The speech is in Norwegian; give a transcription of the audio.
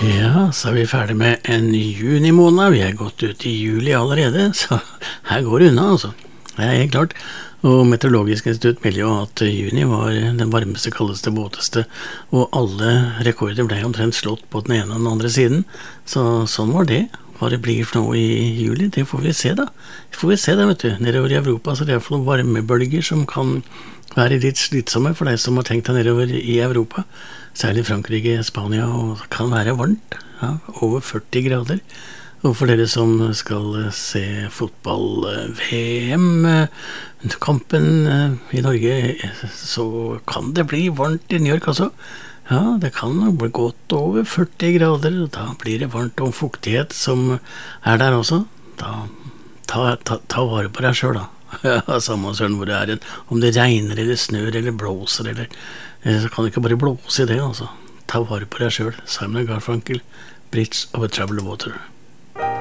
Ja, så er vi ferdig med en juni måned. Vi er gått ut i juli allerede, så her går det unna, altså. Det er helt klart. Og Meteorologisk institutt melder jo at juni var den varmeste, kaldeste, våteste, og alle rekorder ble omtrent slått på den ene og den andre siden. Så sånn var det. Hva det blir for noe i juli, det får vi se da. Det får vi se da, vet du. Nedover i Europa så det er for noen varmebølger som kan være litt slitsomme for deg som har tenkt deg nedover i Europa. Særlig Frankrike, Spania, og det kan være varmt, ja, over 40 grader. Og for dere som skal se fotball-VM, kampen i Norge, så kan det bli varmt i New York også. Ja, det kan bli godt over 40 grader, og da blir det varmt og fuktighet som er der også. Da ta vare på deg selv da. Ja, samme søren hvor det er. Om det regner eller snør eller blåser, så kan det ikke bare blåse i det, altså. Ta vare på deg selv. Simon & Garfunkel, Bridge over Troubled Water.